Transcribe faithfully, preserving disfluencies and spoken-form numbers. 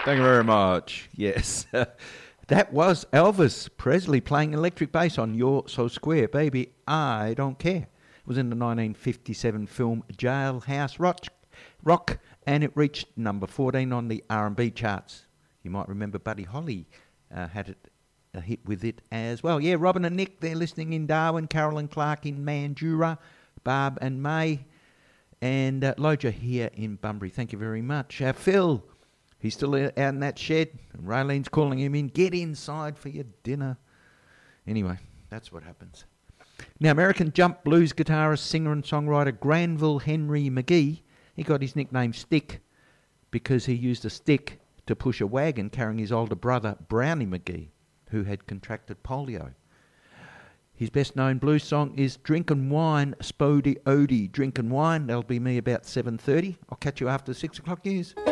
Thank you very much. Yes. That was Elvis Presley playing electric bass on You're So Square, Baby, I Don't Care. It was in the nineteen fifty-seven film Jailhouse Rock, Rock, and it reached number fourteen on the R and B charts. You might remember Buddy Holly uh, had it, a hit with it as well. Yeah, Robin and Nick, they're listening in Darwin, Carolyn Clark in Mandurah, Barb and May, and uh, Loja here in Bunbury. Thank you very much. Uh, Phil, he's still out in that shed. And Raylene's calling him in. Get inside for your dinner. Anyway, that's what happens. Now, American jump blues guitarist, singer and songwriter Granville Henry McGee, he got his nickname Stick because he used a stick to push a wagon carrying his older brother Brownie McGee, who had contracted polio. His best-known blues song is Drinkin' Wine, Spodie Odie. Drinkin' Wine, that'll be me about seven thirty. I'll catch you after six o'clock news.